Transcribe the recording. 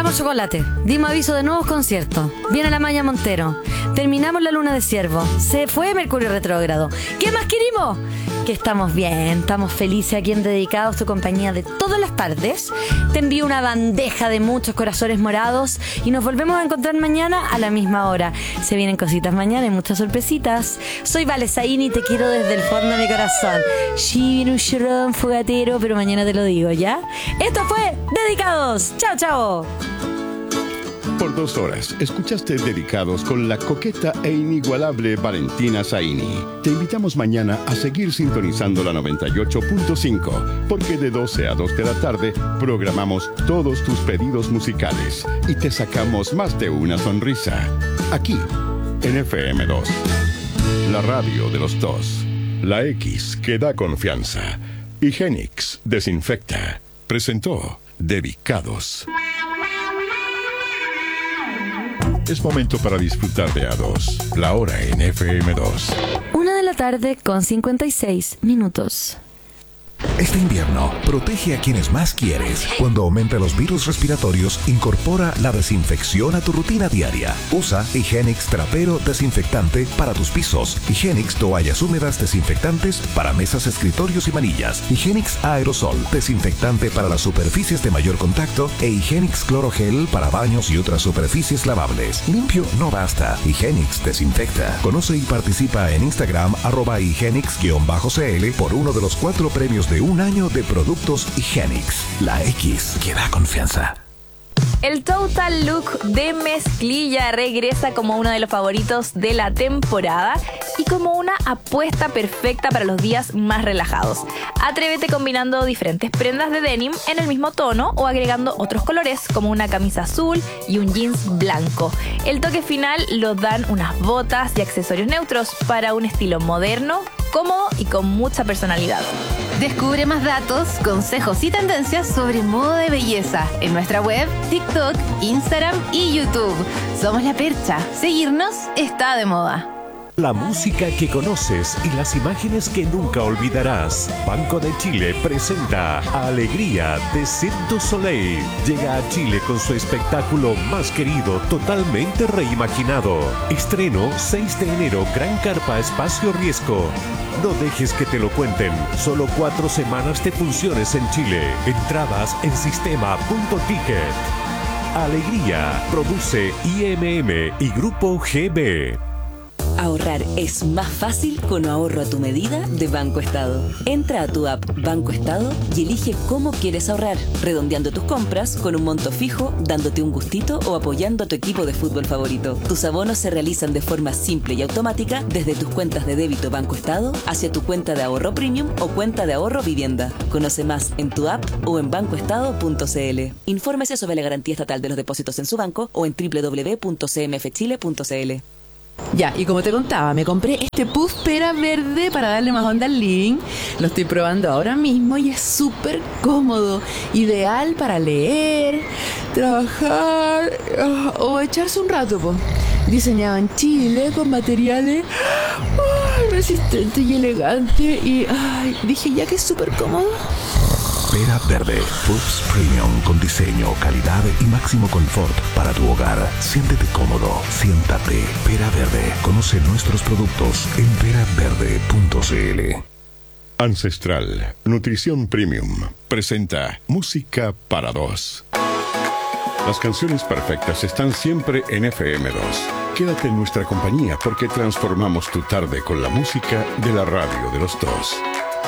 Tomamos chocolate, dimos aviso de nuevos conciertos, viene la Maya Montero, terminamos la luna de ciervo, se fue Mercurio retrógrado. ¿Qué más queremos? Que estamos bien, estamos felices aquí en Dedicados, tu compañía de todas las tardes. Te envío una bandeja de muchos corazones morados y nos volvemos a encontrar mañana a la misma hora. Se vienen cositas mañana y muchas sorpresitas. Soy Vale Zaini y te quiero desde el fondo de mi corazón. Sí, viene un chorrón fogatero, pero mañana te lo digo, ¿ya? Esto fue Dedicados. Chao, chao. Por 2 horas escuchaste Dedicados con la coqueta e inigualable Valentina Zaini. Te invitamos mañana a seguir sintonizando la 98.5, porque de 12 a 2 de la tarde programamos todos tus pedidos musicales y te sacamos más de una sonrisa. Aquí, en FM2. La radio de los dos. La X que da confianza. Higienix desinfecta. Presentó Dedicados. Es momento para disfrutar de A2, la hora en FM2. 1:56 p.m. Este invierno, protege a quienes más quieres. Cuando aumenta los virus respiratorios, incorpora la desinfección a tu rutina diaria. Usa Higienix Trapero Desinfectante para tus pisos. Higienix Toallas Húmedas Desinfectantes para mesas, escritorios y manillas. Higienix Aerosol Desinfectante para las superficies de mayor contacto. E Higienix Clorogel para baños y otras superficies lavables. Limpio no basta. Higienix desinfecta. Conoce y participa en Instagram @Higienix_CL por uno de los 4 premios de un año de productos Higienix. La X que da confianza. El Total Look de mezclilla regresa como uno de los favoritos de la temporada y como una apuesta perfecta para los días más relajados. Atrévete combinando diferentes prendas de denim en el mismo tono o agregando otros colores como una camisa azul y un jeans blanco. El toque final lo dan unas botas y accesorios neutros para un estilo moderno, cómodo y con mucha personalidad. Descubre más datos, consejos y tendencias sobre moda de belleza en nuestra web, TikTok, Instagram y YouTube. Somos La Percha. Seguirnos está de moda. La música que conoces y las imágenes que nunca olvidarás. Banco de Chile presenta Alegría de Cirque du Soleil. Llega a Chile con su espectáculo más querido, totalmente reimaginado. Estreno 6 de enero, Gran Carpa Espacio Riesgo. No dejes que te lo cuenten. Solo 4 semanas de funciones en Chile. Entradas en sistema.ticket. Alegría. Produce IMM y Grupo GB. Ahorrar es más fácil con ahorro a tu medida de Banco Estado. Entra a tu app Banco Estado y elige cómo quieres ahorrar, redondeando tus compras con un monto fijo, dándote un gustito o apoyando a tu equipo de fútbol favorito. Tus abonos se realizan de forma simple y automática desde tus cuentas de débito Banco Estado hacia tu cuenta de ahorro premium o cuenta de ahorro vivienda. Conoce más en tu app o en bancoestado.cl. Infórmese sobre la garantía estatal de los depósitos en su banco o en www.cmfchile.cl. Ya, y como te contaba, me compré este puff pera verde para darle más onda al living. Lo estoy probando ahora mismo y es súper cómodo. Ideal para leer, trabajar o echarse un rato, po. Diseñado en Chile con materiales resistentes y elegantes. Y dije ya que es súper cómodo. Pera Verde, Puffs Premium con diseño, calidad y máximo confort para tu hogar. Siéntete cómodo, siéntate. Pera Verde. Conoce nuestros productos en peraverde.cl. Ancestral, Nutrición Premium, presenta Música para Dos. Las canciones perfectas están siempre en FM2. Quédate en nuestra compañía porque transformamos tu tarde con la música de la radio de los dos.